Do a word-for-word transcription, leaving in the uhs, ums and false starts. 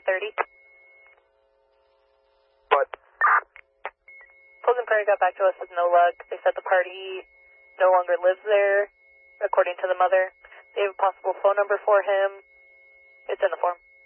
thirty. What? Pleasant Prairie got back to us with no luck. They said the party no longer lives there, according to the mother. They have a possible phone number for him. It's in the form.